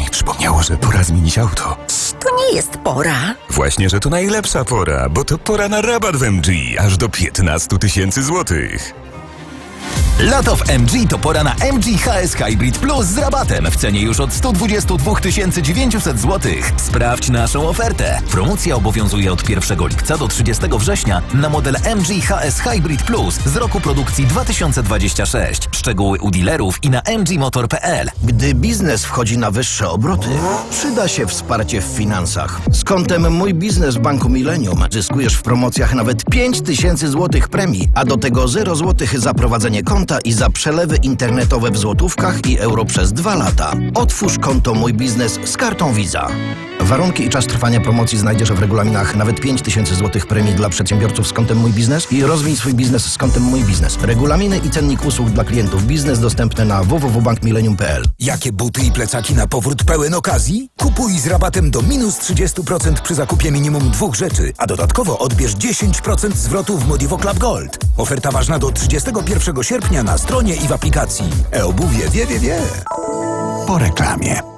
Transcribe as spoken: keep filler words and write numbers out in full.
mi przypomniało, że pora zmienić auto. To nie jest pora. Właśnie, że to najlepsza pora, bo to pora na rabat w M G, aż do piętnaście tysięcy złotych. Lato w M G to pora na M G H S Hybrid Plus z rabatem w cenie już od sto dwadzieścia dwa tysiące dziewięćset złotych. Sprawdź naszą ofertę. Promocja obowiązuje od pierwszego lipca do trzydziestego września na model M G H S Hybrid Plus z roku produkcji dwa tysiące dwudziestego szóstego. Szczegóły u dealerów i na m g motor kropka p l. Gdy biznes wchodzi na wyższe obroty, przyda się wsparcie w finansach. Z kontem Mój Biznes w Banku Millennium zyskujesz w promocjach nawet pięć tysięcy złotych premii, a do tego zero złotych za prowadzenie konta i za przelewy internetowe w złotówkach i euro przez dwa lata. Otwórz konto Mój Biznes z kartą Visa. Warunki i czas trwania promocji znajdziesz w regulaminach. Nawet pięć tysięcy złotych premii dla przedsiębiorców z kontem Mój Biznes i rozwij swój biznes z kontem Mój Biznes. Regulaminy i cennik usług dla klientów biznes dostępne na w w w kropka bank millennium kropka p l. Jakie buty i plecaki na powrót pełen okazji? Kupuj z rabatem do minus trzydzieści procent przy zakupie minimum dwóch rzeczy, a dodatkowo odbierz dziesięć procent zwrotu w Modivo Club Gold. Oferta ważna do trzydziestego pierwszego sierpnia na stronie i w aplikacji. E-obuwie wie, wie, wie. Po reklamie.